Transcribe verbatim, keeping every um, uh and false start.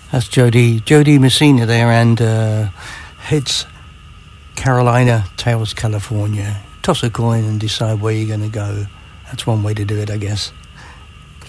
That's Jody, Jody Messina there, and uh, Heads Carolina, Tails California. Toss a coin and decide where you're going to go. That's one way to do it, I guess.